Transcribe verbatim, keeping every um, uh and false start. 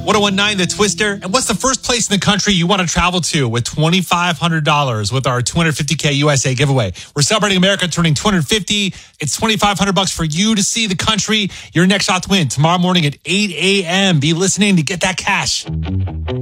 one oh one nine The Twister. And what's the first place in the country you want to travel to with twenty-five hundred dollars with our two hundred fifty K U S A giveaway? We're celebrating America turning two hundred fifty. It's twenty-five hundred bucks for you to see the country. Your next shot to win tomorrow morning at eight a.m. Be listening to get that cash.